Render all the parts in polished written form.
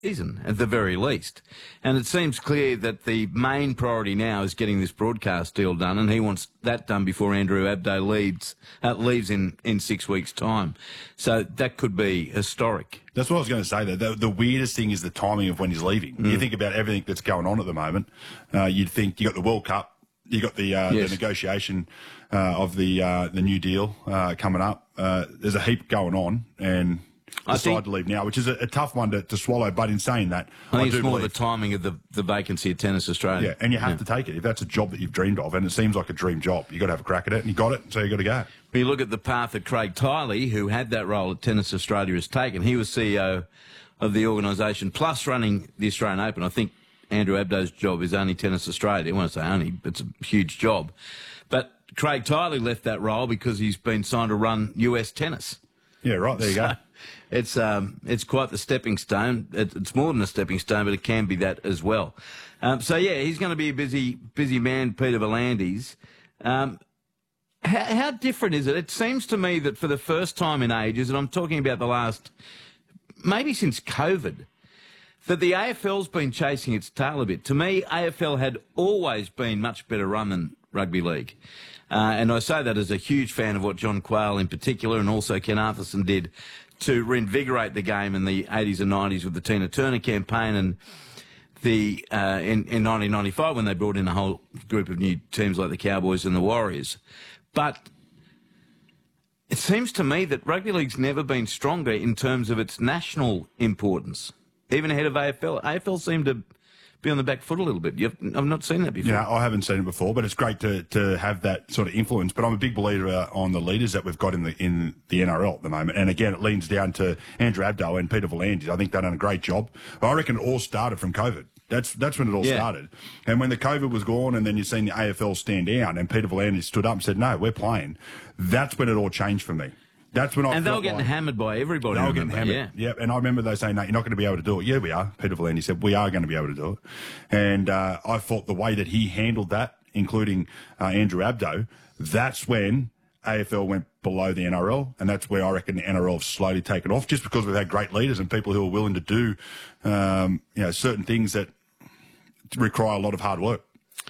season at the very least. And it seems clear that the main priority now is getting this broadcast deal done, and he wants that done before Andrew Abdo leaves in 6 weeks' time. So that could be historic. That's what I was going to say. The weirdest thing is the timing of when he's leaving. You think about everything that's going on at the moment. You'd think you got the World Cup, you got the negotiation of the new deal coming up. There's a heap going on, and decide to leave now, which is a tough one to swallow. But in saying that, I think it's more the timing of the vacancy at Tennis Australia. Yeah, and you have to take it. If that's a job that you've dreamed of, and it seems like a dream job, you've got to have a crack at it, and you got it, so you've got to go. When you look at the path that Craig Tiley, who had that role at Tennis Australia, has taken, he was CEO of the organisation, plus running the Australian Open. I think Andrew Abdo's job is only Tennis Australia. When I say only, it's a huge job. But Craig Tiley left that role because he's been signed to run US tennis. Yeah, right, there you go. It's quite the stepping stone. It's more than a stepping stone, but it can be that as well. So yeah, he's going to be a busy man, Peter V'landys. How different is it? It seems to me that for the first time in ages, and I'm talking about the last, maybe since COVID, that the AFL's been chasing its tail a bit. To me, AFL had always been much better run than rugby league. And I say that as a huge fan of what John Quayle in particular, and also Ken Arthurson, did to reinvigorate the game in the 80s and 90s with the Tina Turner campaign, and the in 1995 when they brought in a whole group of new teams like the Cowboys and the Warriors. But it seems to me that rugby league's never been stronger in terms of its national importance, even ahead of AFL. AFL seemed to be on the back foot a little bit. I've not seen that before. Yeah, I haven't seen it before, but it's great to have that sort of influence. But I'm a big believer on the leaders that we've got in the NRL at the moment. And again, it leans down to Andrew Abdo and Peter V'landys. I think they've done a great job. I reckon it all started from COVID. That's when it all started. And when the COVID was gone, and then you've seen the AFL stand down, and Peter V'landys stood up and said, "No, we're playing." That's when it all changed for me. That's when they were getting hammered by everybody. They were getting hammered. Yeah. And I remember they saying, "No, you're not going to be able to do it." Yeah, we are. Peter V'landys said, "We are going to be able to do it." And I thought the way that he handled that, including Andrew Abdo, that's when AFL went below the NRL, and that's where I reckon the NRL have slowly taken off, just because we've had great leaders and people who are willing to do, certain things that require a lot of hard work.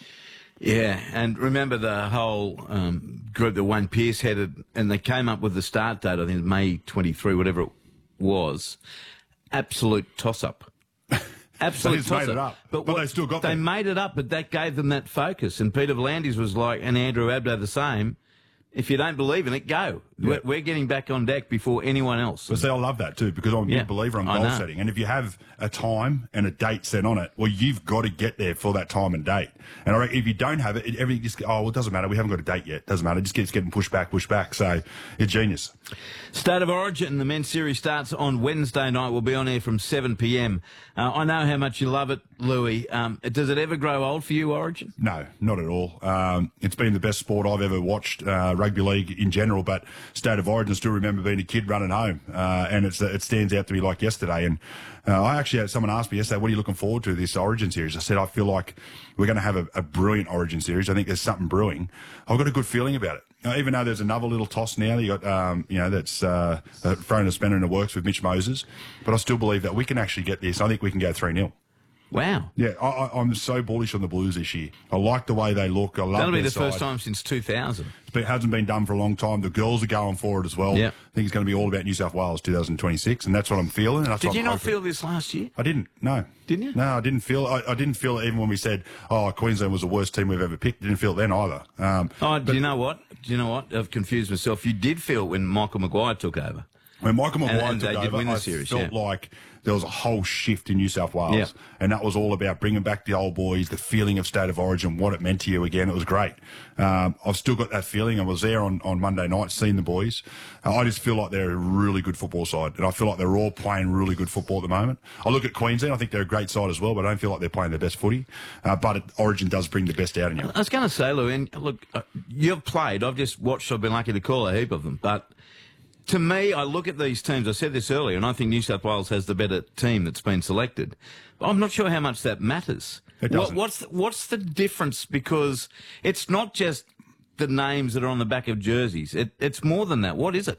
Yeah, and remember the whole group that Wayne Pearce headed, and they came up with the start date, I think May 23, whatever it was. Absolute toss-up. Absolute toss-up. Made it up, but they still got They made it up, but that gave them that focus. And Peter V'landys was like, and Andrew Abdo the same, if you don't believe in it, go. Yeah. We're getting back on deck before anyone else. But see, I love that too, because I'm a big believer on goal setting. And if you have a time and a date set on it, well, you've got to get there for that time and date. And I reckon if you don't have it, everything just, it doesn't matter. We haven't got a date yet. Doesn't matter. It just keeps getting pushed back. So it's genius. State of Origin, the men's series starts on Wednesday night. We'll be on air from 7 p.m. I know how much you love it, Louis. Does it ever grow old for you, Origin? No, not at all. It's been the best sport I've ever watched, rugby league in general, but State of Origin, still remember being a kid running home, and it stands out to me like yesterday. And I actually had someone ask me yesterday, what are you looking forward to this Origin series? I said, I feel like we're going to have a brilliant Origin series. I think there's something brewing. I've got a good feeling about it. Even though there's another little toss now, you got, that's thrown a spanner in the works with Mitch Moses, but I still believe that we can actually get this. I think we can go 3-0. Wow. Yeah, I'm so bullish on the Blues this year. I like the way they look. I love That'll be the side. first time since 2000. It hasn't been done for a long time. The girls are going for it as well. Yep. I think it's going to be all about New South Wales 2026, and that's what I'm feeling. And that's Did what you I'm not hoping. feel this last year? I didn't. No. Didn't you? No, I didn't feel. I didn't feel it even when we said, Queensland was the worst team we've ever picked. Didn't feel it then either. Do you know what? I've confused myself. You did feel it when Michael Maguire took over. When Michael Maguire took they did over, win the I series, felt like there was a whole shift in New South Wales, and that was all about bringing back the old boys, the feeling of State of Origin, what it meant to you again. It was great. I've still got that feeling. I was there on Monday night, seeing the boys. I just feel like they're a really good football side, and I feel like they're all playing really good football at the moment. I look at Queensland, I think they're a great side as well, but I don't feel like they're playing their best footy. But Origin does bring the best out in you. I was going to say, Lou, and look, you've played. I've just watched. I've been lucky to call a heap of them, but to me, I look at these teams, I said this earlier, and I think New South Wales has the better team that's been selected. But I'm not sure how much that matters. It doesn't. What's the difference? Because it's not just the names that are on the back of jerseys. It's more than that. What is it?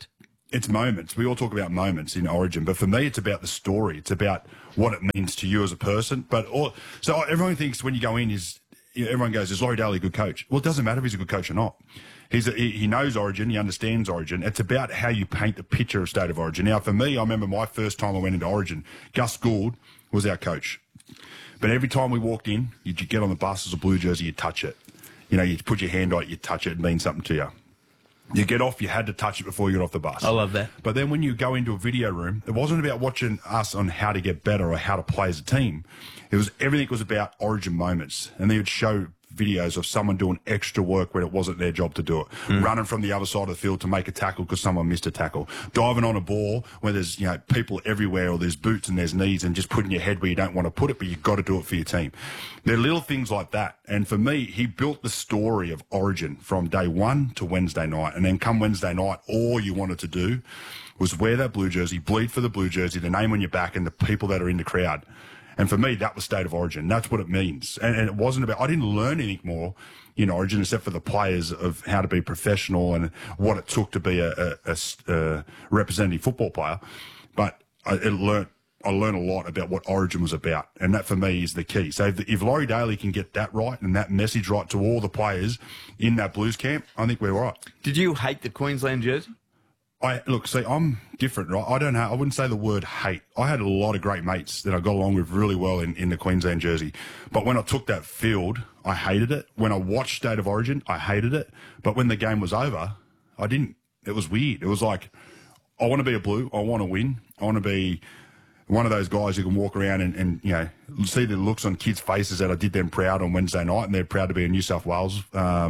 it's moments. We all talk about moments in Origin, but for me, it's about the story. It's about what it means to you as a person. So everyone thinks when you go in everyone goes, is Laurie Daly a good coach? Well, it doesn't matter if he's a good coach or not. He knows Origin. He understands Origin. It's about how you paint the picture of State of Origin. Now, for me, I remember my first time I went into Origin, Gus Gould was our coach. But every time we walked in, you'd get on the bus as a blue jersey, you'd touch it. You'd put your hand on it, you'd touch it, it means something to you. You get off, you had to touch it before you got off the bus. I love that. But then when you go into a video room, it wasn't about watching us on how to get better or how to play as a team. Everything was about Origin moments. And they would show videos of someone doing extra work when it wasn't their job to do it. Running from the other side of the field to make a tackle because someone missed a tackle. Diving on a ball where there's people everywhere, or there's boots and there's knees, and just putting your head where you don't want to put it, but you've got to do it for your team. There are little things like that. And for me, he built the story of Origin from day one to Wednesday night. And then come Wednesday night, all you wanted to do was wear that blue jersey, bleed for the blue jersey, the name on your back and the people that are in the crowd. And for me, that was State of Origin. That's what it means. And it wasn't about, I didn't learn anything more in Origin except for the players of how to be professional and what it took to be a representative football player. But I learned a lot about what Origin was about. And that for me is the key. So if Laurie Daly can get that right and that message right to all the players in that Blues camp, I think we're right. Did you hate the Queensland jersey? I'm different, right? I wouldn't say the word hate. I had a lot of great mates that I got along with really well in the Queensland jersey. But when I took that field, I hated it. When I watched State of Origin, I hated it. But when the game was over, I didn't. It was weird. It was like, I want to be a Blue. I want to win. I want to be one of those guys who can walk around and see the looks on kids' faces that I did them proud on Wednesday night, and they're proud to be a New South Wales,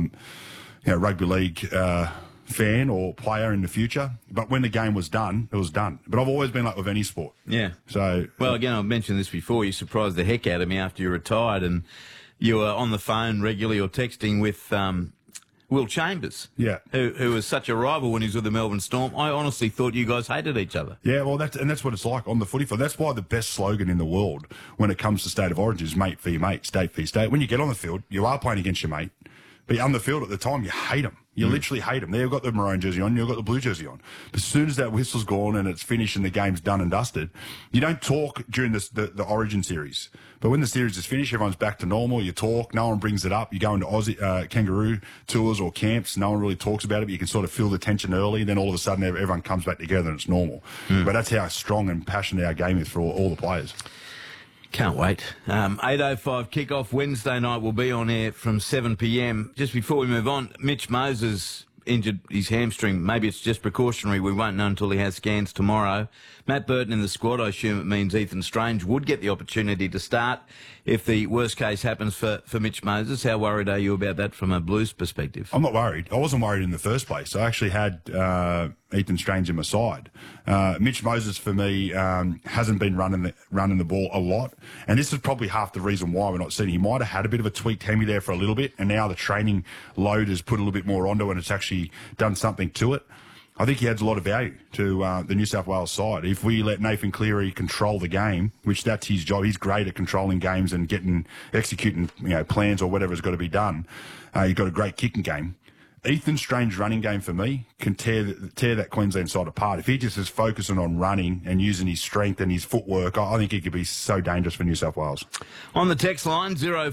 rugby league, fan or player in the future. But when the game was done, it was done. But I've always been like with any sport. Yeah. So well, again, I've mentioned this before. You surprised the heck out of me after you retired, and you were on the phone regularly or texting with Will Chambers. Yeah. Who was such a rival when he was with the Melbourne Storm. I honestly thought you guys hated each other. Yeah, well, that's what it's like on the footy field. That's why the best slogan in the world when it comes to State of Origin is mate for your mate, state for your state. When you get on the field, you are playing against your mate. But you're on the field at the time, you hate them. You literally hate them. They've got the maroon jersey on, you've got the blue jersey on. But as soon as that whistle's gone and it's finished and the game's done and dusted, you don't talk during the Origin series. But when the series is finished, everyone's back to normal. You talk, no one brings it up. You go into Aussie kangaroo tours or camps, no one really talks about it, but you can sort of feel the tension early. Then all of a sudden, everyone comes back together and it's normal. But that's how strong and passionate our game is for all the players. Can't wait. 8:05 kickoff Wednesday night will be on air from 7 p.m. Just before we move on, Mitch Moses injured his hamstring. Maybe it's just precautionary. We won't know until he has scans tomorrow. Matt Burton in the squad. I assume it means Ethan Strange would get the opportunity to start if the worst case happens for Mitch Moses. How worried are you about that from a Blues perspective? I'm not worried. I wasn't worried in the first place. I actually had Ethan Strange in my side. Mitch Moses, for me, hasn't been running the ball a lot. And this is probably half the reason why we're not seeing. He might have had a bit of a tweaked hammy there for a little bit, and now the training load has put a little bit more onto it, and it's actually done something to it. I think he adds a lot of value to the New South Wales side. If we let Nathan Cleary control the game, which that's his job, he's great at controlling games and executing plans or whatever's got to be done. He's got a great kicking game. Ethan Strange's running game for me can tear that Queensland side apart. If he just is focusing on running and using his strength and his footwork, I think he could be so dangerous for New South Wales. On the text line,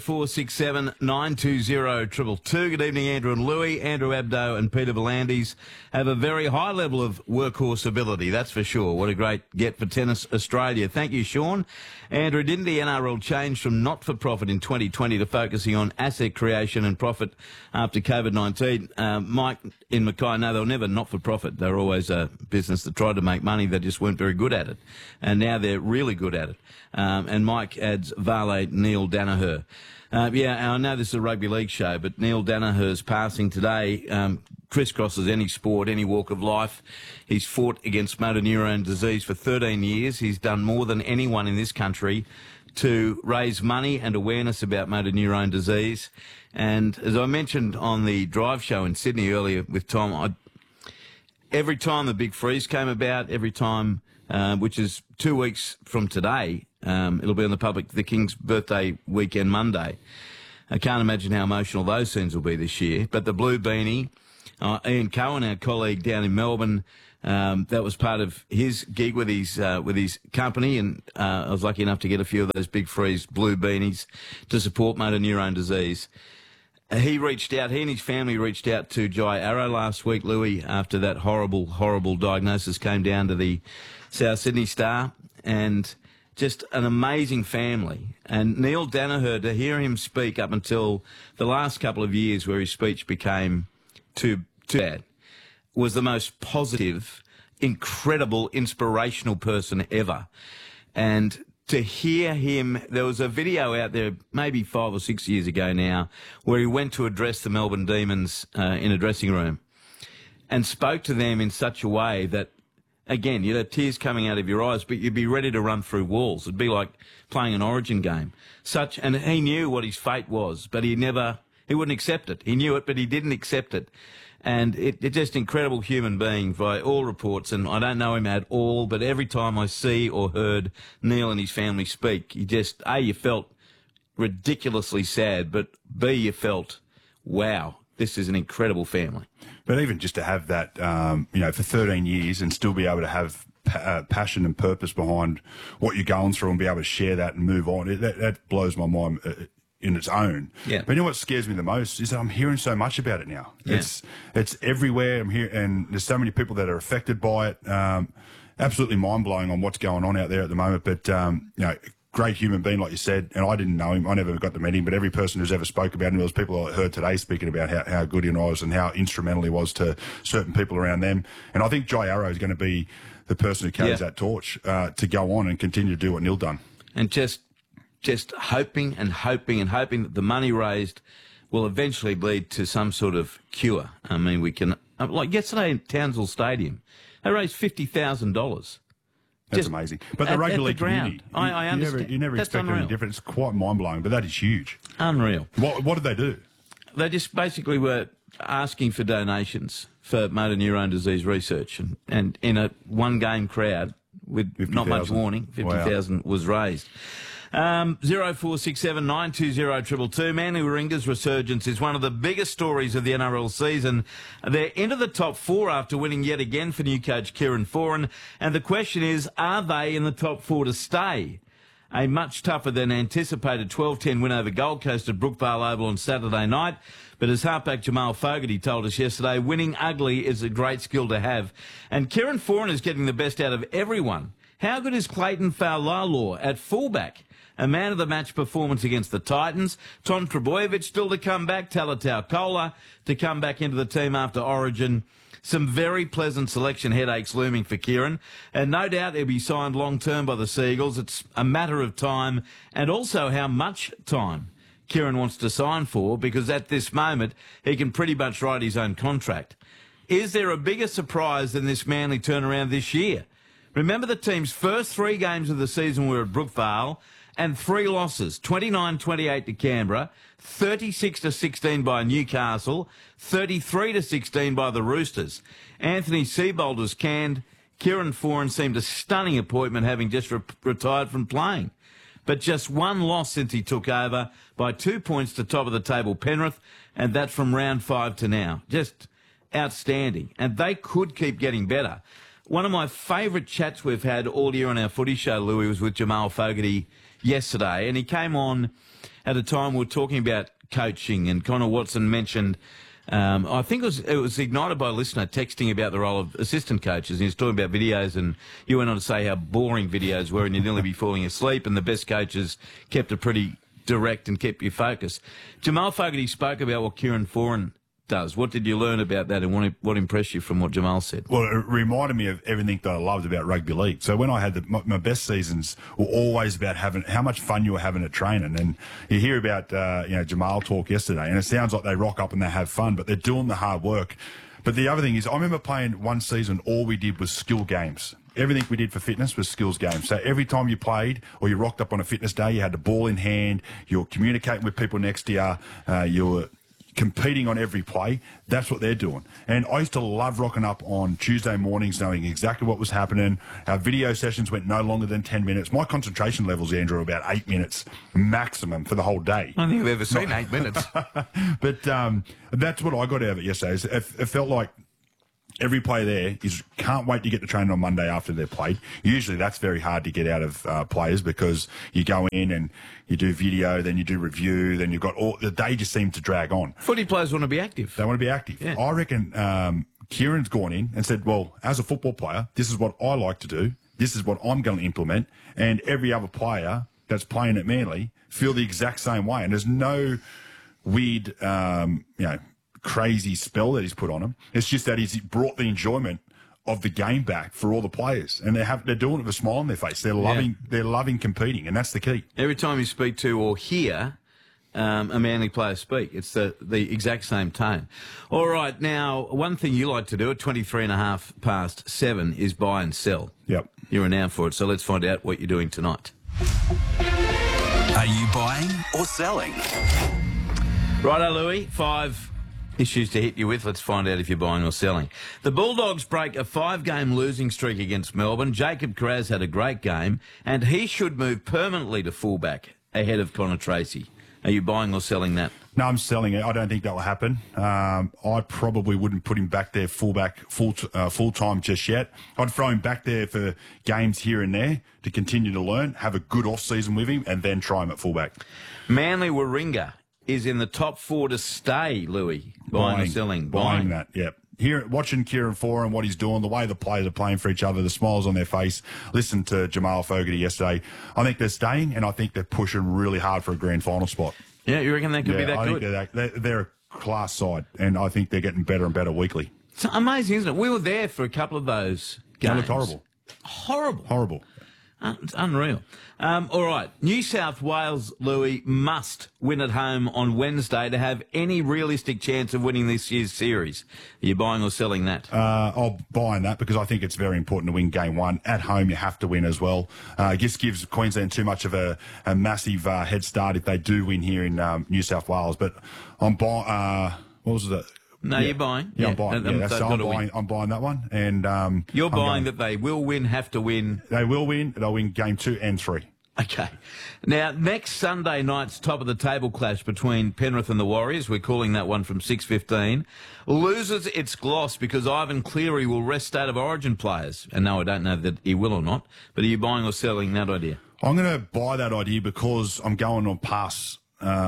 0467 920 222. Good evening, Andrew and Louis. Andrew Abdo and Peter Volandis have a very high level of workhorse ability, that's for sure. What a great get for Tennis Australia. Thank you, Sean. Andrew, didn't the NRL change from not-for-profit in 2020 to focusing on asset creation and profit after COVID-19? Mike in Mackay, no, they were never not-for-profit. They were always a business that tried to make money. They just weren't very good at it. And now they're really good at it. And Mike adds Vale Neil Danaher. I know this is a rugby league show, but Neil Danaher's passing today crisscrosses any sport, any walk of life. He's fought against motor neurone disease for 13 years. He's done more than anyone in this country to raise money and awareness about motor neurone disease. And as I mentioned on the Drive show in Sydney earlier with Tom, every time the big freeze came about, every time, which is 2 weeks from today, it'll be on the King's birthday weekend Monday. I can't imagine how emotional those scenes will be this year. But the Blue Beanie, Ian Cohen, our colleague down in Melbourne, That was part of his gig with his company, and I was lucky enough to get a few of those Big Freeze blue beanies to support motor neurone disease. He and his family reached out to Jai Arrow last week, Louis, after that horrible, horrible diagnosis came down to the South Sydney Star, and just an amazing family. And Neil Danaher, to hear him speak up until the last couple of years where his speech became too bad, was the most positive, incredible, inspirational person ever. And to hear him, there was a video out there maybe 5 or 6 years ago now where he went to address the Melbourne Demons in a dressing room and spoke to them in such a way that, again, you'd have tears coming out of your eyes, but you'd be ready to run through walls. It'd be like playing an Origin game. And he knew what his fate was, but he wouldn't accept it. He knew it, but he didn't accept it. And it's just incredible human being by all reports, and I don't know him at all, but every time I see or heard Neil and his family speak, you felt ridiculously sad, but B, you felt, wow, this is an incredible family. But even just to have that, for 13 years and still be able to have passion and purpose behind what you're going through and be able to share that and move on, that blows my mind in its own. Yeah. But you know what scares me the most is that I'm hearing so much about it now. Yeah. It's everywhere. I'm here, and there's so many people that are affected by it. Absolutely mind blowing on what's going on out there at the moment. But great human being, like you said, and I didn't know him. I never got to meet him, but every person who's ever spoke about him, there was people I heard today speaking about how good he was and how instrumental he was to certain people around them. And I think Jai Arrow is going to be the person who carries that torch to go on and continue to do what Neil done. And just hoping and hoping and hoping that the money raised will eventually lead to some sort of cure. I mean, we can, like yesterday in Townsville Stadium, they raised $50,000. That's amazing. But the rugby league community, I understand. You never expect anything different. It's quite mind-blowing, but that is huge. Unreal. What did they do? They just basically were asking for donations for motor neurone disease research. And in a one-game crowd with 50, not much warning, 50,000 was raised. 0467 920 222. Manly Warringah's resurgence is one of the biggest stories of the NRL season. They're into the top 4 after winning yet again for new coach Kieran Foran. And the question is, are they in the top 4 to stay? A much tougher than anticipated 12-10 win over Gold Coast at Brookvale Oval on Saturday night. But as halfback Jamal Fogarty told us yesterday, winning ugly is a great skill to have. And Kieran Foran is getting the best out of everyone. How good is Clayton Fa'alalo at fullback? A man of the match performance against the Titans. Tom Trbojevic still to come back. Talatau Kola to come back into the team after Origin. Some very pleasant selection headaches looming for Kieran. And no doubt he'll be signed long-term by the Seagulls. It's a matter of time and also how much time Kieran wants to sign for, because at this moment he can pretty much write his own contract. Is there a bigger surprise than this Manly turnaround this year? Remember the team's first 3 games of the season were at Brookvale, and 3 losses, 29-28 to Canberra, 36-16 by Newcastle, 33-16 by the Roosters. Anthony Seibold was canned. Kieran Foran seemed a stunning appointment, having just retired from playing. But just 1 loss since he took over, by 2 points to top of the table Penrith, and that's from round 5 to now. Just outstanding. And they could keep getting better. One of my favourite chats we've had all year on our footy show, Louis, was with Jamal Fogarty yesterday, and he came on at a time we were talking about coaching, and Connor Watson mentioned, I think it was ignited by a listener texting about the role of assistant coaches. He was talking about videos, and you went on to say how boring videos were and you'd nearly be falling asleep, and the best coaches kept it pretty direct and kept you focused. Jamal Fogarty spoke about what Kieran Foran does. What did you learn about that, and what impressed you from what Jamal said? Well, it reminded me of everything that I loved about rugby league. So when I had my best seasons were always about how much fun you were having at training. And you hear about Jamal talk yesterday, and it sounds like they rock up and they have fun, but they're doing the hard work. But the other thing is, I remember playing one season, all we did was skill games. Everything we did for fitness was skills games. So every time you played or you rocked up on a fitness day, you had the ball in hand, you were communicating with people next to you, you were competing on every play. That's what they're doing. And I used to love rocking up on Tuesday mornings, knowing exactly what was happening. Our video sessions went no longer than 10 minutes. My concentration levels, Andrew, are about 8 minutes maximum for the whole day. I don't think I've ever seen 8 minutes. But that's what I got out of it yesterday. It felt like Every player there can't wait to get to training on Monday after they've played. Usually that's very hard to get out of players because you go in and you do video, then you do review, then you've got the day just seems to drag on. Footy players want to be active. They want to be active. Yeah. I reckon Kieran's gone in and said, well, as a football player, this is what I like to do. This is what I'm going to implement. And every other player that's playing at Manly feel the exact same way. And there's no weird, crazy spell that he's put on him. It's just that he's brought the enjoyment of the game back for all the players, and they're doing it with a smile on their face. They're loving competing, and that's the key. Every time you speak to or hear a Manly player speak, it's the exact same tone. All right, now one thing you like to do at 7:23 is buy and sell. Yep, you're renowned for it. So let's find out what you're doing tonight. Are you buying or selling? Righto, Louis. 5 issues to hit you with. Let's find out if you're buying or selling. The Bulldogs break a 5-game losing streak against Melbourne. Jacob Kiraz had a great game, and he should move permanently to fullback ahead of Connor Tracy. Are you buying or selling that? No, I'm selling it. I don't think that will happen. I probably wouldn't put him back there full time just yet. I'd throw him back there for games here and there to continue to learn, have a good off-season with him, and then try him at fullback. Manly Warringah is in the top 4 to stay, Louis. Buying or selling? Buying that, yep. Here, watching Kieran Foran, what he's doing, the way the players are playing for each other, the smiles on their face. Listen to Jamal Fogarty yesterday. I think they're staying, and I think they're pushing really hard for a grand final spot. Yeah, you reckon they could be that good? I think they're a class side, and I think they're getting better and better weekly. It's amazing, isn't it? We were there for a couple of those games. They looked horrible. Horrible. It's unreal. All right. New South Wales, Louis, must win at home on Wednesday to have any realistic chance of winning this year's series. Are you buying or selling that? I'll buy that because I think it's very important to win game 1. At home, you have to win as well. It just gives Queensland too much of a massive head start if they do win here in New South Wales. But I'm buying... what was it? No, you're buying. Yeah, I'm buying. I'm buying that one. And you're buying that they will win, have to win. They will win. They'll win game 2 and 3. Okay. Now, next Sunday night's top-of-the-table clash between Penrith and the Warriors, we're calling that one from 6:15, loses its gloss because Ivan Cleary will rest State of Origin players. And no, I don't know that he will or not, but are you buying or selling that idea? I'm going to buy that idea because I'm going on past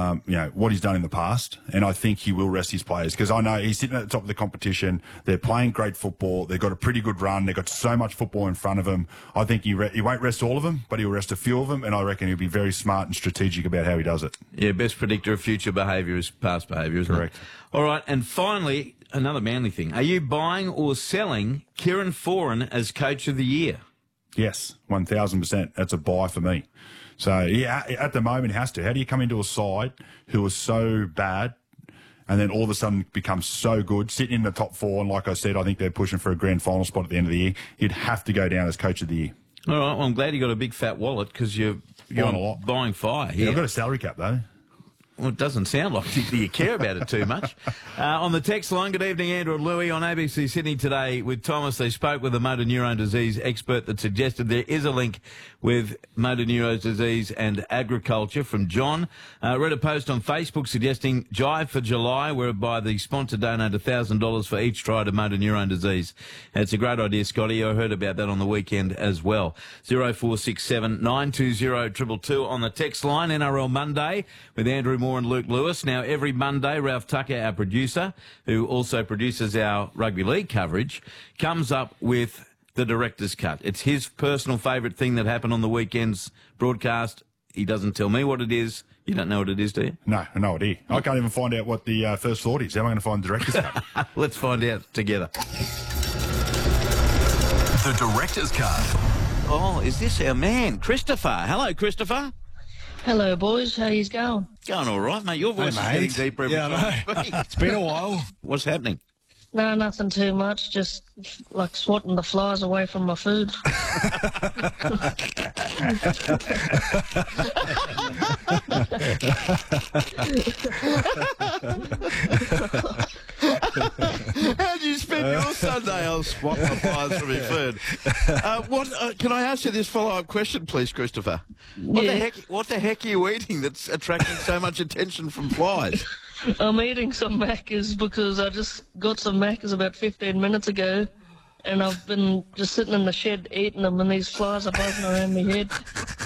what he's done in the past, and I think he will rest his players because I know he's sitting at the top of the competition. They're playing great football. They've got a pretty good run. They've got so much football in front of him. I think he won't rest all of them, but he'll rest a few of them, and I reckon he'll be very smart and strategic about how he does it. Yeah, best predictor of future behaviour is past behaviour, isn't Correct. it? All right, and finally, another Manly thing. Are you buying or selling Kieran Foran as Coach of the Year? Yes, 1,000%. That's a buy for me. So, yeah, at the moment, it has to. How do you come into a side who was so bad and then all of a sudden becomes so good, sitting in the top 4, and like I said, I think they're pushing for a grand final spot at the end of the year. You'd have to go down as Coach of the Year. All right, well, I'm glad you got a big fat wallet because you're buying a lot. Buying fire here. Yeah, I've got a salary cap, though. Well, it doesn't sound like you care about it too much. On the text line, good evening, Andrew and Louis on ABC Sydney today with Thomas. They spoke with a motor neurone disease expert that suggested there is a link with motor neurone disease and agriculture from John. Read a post on Facebook suggesting Jive for July, whereby the sponsor donated $1,000 for each trial of motor neurone disease. It's a great idea, Scotty. I heard about that on the weekend as well. 0467 920 222 on the text line. NRL Monday with Andrew Moore and Luke Lewis. Now, every Monday, Ralph Tucker, our producer, who also produces our rugby league coverage, comes up with the director's cut. It's his personal favourite thing that happened on the weekend's broadcast. He doesn't tell me what it is. You don't know what it is, do you? No, no idea. I can't even find out what the first thought is. How am I going to find the director's cut? Let's find out together. The director's cut. Oh, is this our man, Christopher? Hello, Christopher. Hello, boys. How yous going? Going all right, mate. Your voice is getting deeper every time you speak. It's been a while. What's happening? No, nothing too much. Just like swatting the flies away from my food. How'd you spend your Sunday? I'll swap my flies from your food. Can I ask you this follow-up question, please, Christopher? What the heck are you eating that's attracting so much attention from flies? I'm eating some Maccas because I just got some Maccas about 15 minutes ago, and I've been just sitting in the shed eating them, and these flies are buzzing around my head.